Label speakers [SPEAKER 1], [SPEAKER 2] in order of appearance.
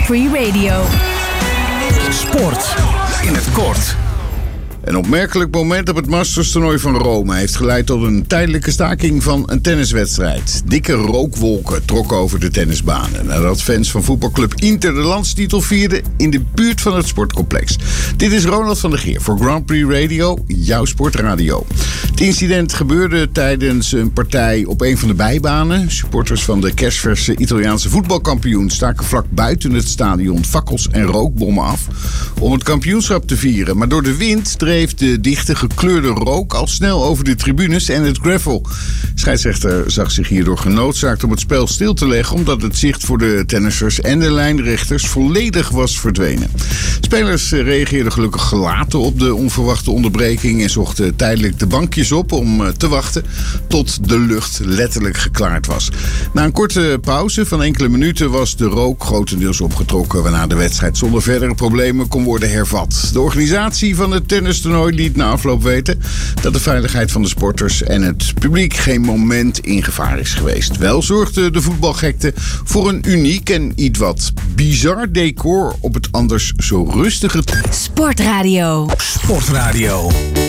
[SPEAKER 1] Grand Prix Radio.
[SPEAKER 2] Sport in het kort.
[SPEAKER 3] Een opmerkelijk moment op het Masters-toernooi van Rome heeft geleid tot een tijdelijke staking van een tenniswedstrijd. Dikke rookwolken trokken over de tennisbanen nadat fans van voetbalclub Inter de landstitel vierden in de buurt van het sportcomplex. Dit is Ronald van der Geer voor Grand Prix Radio, jouw sportradio. Het incident gebeurde tijdens een partij op een van de bijbanen. Supporters van de kersverse Italiaanse voetbalkampioen staken vlak buiten het stadion fakkels en rookbommen af om het kampioenschap te vieren. Maar door de wind dreef de dichte gekleurde rook al snel over de tribunes en het gravel. Scheidsrechter zag zich hierdoor genoodzaakt om het spel stil te leggen, omdat het zicht voor de tennissers en de lijnrechters volledig was verdwenen. Spelers reageerden gelukkig gelaten op de onverwachte onderbreking en zochten tijdelijk de bankjes op om te wachten tot de lucht letterlijk geklaard was. Na een korte pauze van enkele minuten was de rook grotendeels opgetrokken, waarna de wedstrijd zonder verdere problemen kon worden hervat. De organisatie van het tennistoernooi liet na afloop weten dat de veiligheid van de sporters en het publiek geen moment in gevaar is geweest. Wel zorgde de voetbalgekte voor een uniek en iets wat bizar decor op het anders zo rustige
[SPEAKER 1] Sportradio.
[SPEAKER 2] Sportradio.